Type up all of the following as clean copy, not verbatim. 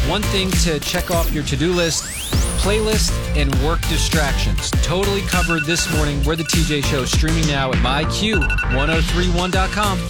One thing to check off your to-do list, playlist and work distractions. Totally covered this morning. We're the TJ Show, streaming now at myq1031.com.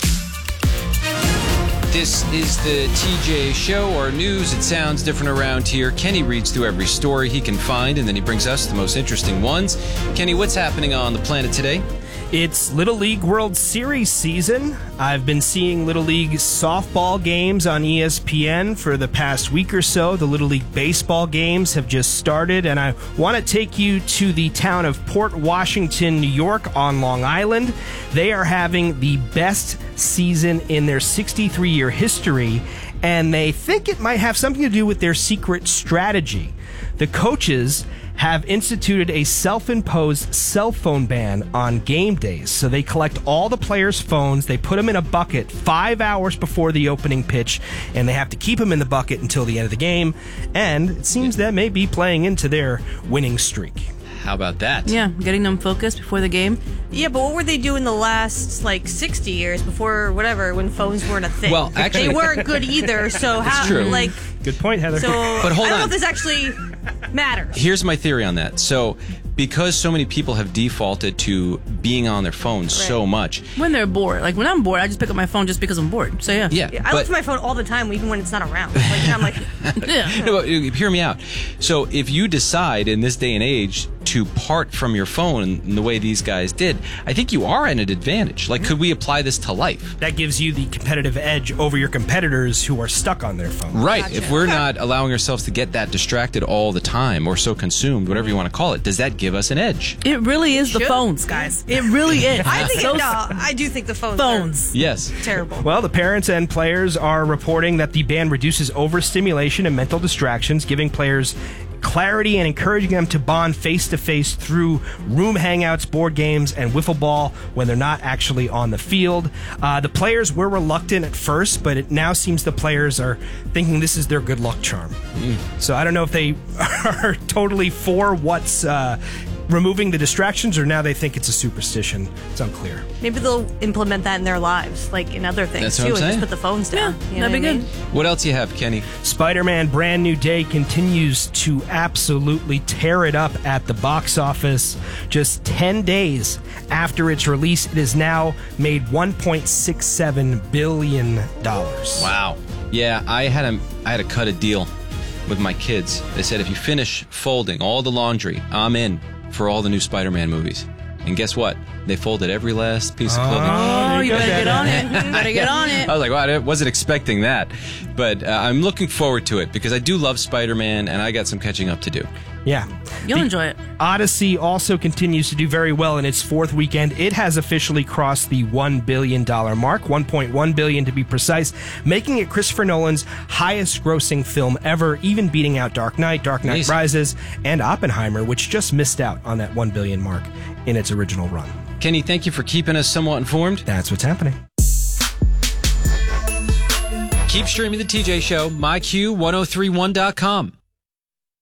This is the TJ Show, our news. It sounds different around here. Kenny reads through every story he can find, and then he brings us the most interesting ones. Kenny, what's happening on the planet today? It's Little League World Series season. I've been seeing Little League softball games on ESPN for the past week or so. The Little League baseball games have just started, and I want to take you to the town of Port Washington, New York on Long Island. They are having the best season in their 63-year history, and they think it might have something to do with their secret strategy. The coaches have instituted a self-imposed cell phone ban on game days. So they collect all the players' phones, they put them in a bucket 5 hours before the opening pitch, and they have to keep them in the bucket until the end of the game. And it seems that may be playing into their winning streak. How about that? Yeah, getting them focused before the game. Yeah, but what were they doing the last, 60 years before, whatever, when phones weren't a thing? Well, actually... They weren't good either, so how... true. Good point, Heather. So, But hold I don't know on. if this actually matters. Here's my theory on that. So, because so many people have defaulted to being on their phones so much. When they're bored. Like, when I'm bored, I just pick up my phone just because I'm bored. So, yeah. Yeah. I look at my phone all the time, even when it's not around. I'm like... Yeah. No, but hear me out. So if you decide in this day and age to part from your phone in the way these guys did, I think you are at an advantage. Could we apply this to life? That gives you the competitive edge over your competitors who are stuck on their phone. Right. Gotcha. If we're not allowing ourselves to get that distracted all the time or so consumed, whatever you want to call it, does that give us an edge? It really is the Should. phones, guys. It really is. I do think the phones Phones. Yes. are terrible. Well, the parents and players are reporting that the ban reduces overstimulation and mental distractions, giving players clarity and encouraging them to bond face-to-face through room hangouts, board games, and wiffle ball when they're not actually on the field. The players were reluctant at first, but it now seems the players are thinking this is their good luck charm. So I don't know if they are totally for what's removing the distractions, or now they think it's a superstition. It's unclear. Maybe they'll implement that in their lives, in other things, That's what too, I'm and just saying. put the phones down. Yeah, You know that'd be what I good. mean? What else you have, Kenny? Spider-Man Brand New Day continues to absolutely tear it up at the box office. Just 10 days after its release, it has now made $1.67 billion. Wow. Yeah, I had to cut a deal with my kids. They said, if you finish folding all the laundry, I'm in for all the new Spider-Man movies. And guess what? They folded every last piece of clothing. Oh, you better get on it. You better get on it. I was like, wow, I wasn't expecting that. But I'm looking forward to it because I do love Spider-Man and I got some catching up to do. Yeah. You'll enjoy it. Odyssey also continues to do very well in its fourth weekend. It has officially crossed the $1 billion mark, $1.1 billion to be precise, making it Christopher Nolan's highest-grossing film ever, even beating out Dark Knight, Dark Knight Amazing. Rises, and Oppenheimer, which just missed out on that $1 billion mark in its original run. Kenny, thank you for keeping us somewhat informed. That's what's happening. Keep streaming the TJ Show, myq1031.com.